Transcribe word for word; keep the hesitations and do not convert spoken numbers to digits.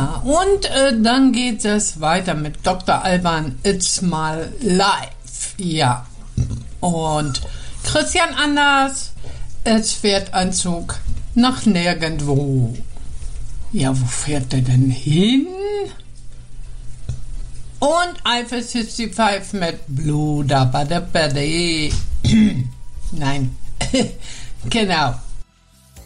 Ja, und äh, dann geht es weiter mit Doktor Alban, It's My Life. Ja, und Christian Anders, es fährt ein Zug nach nirgendwo. Ja, wo fährt der denn hin? Und Eiffel fünfundsiebzig mit Blue Dabba Dabba. Nein, genau.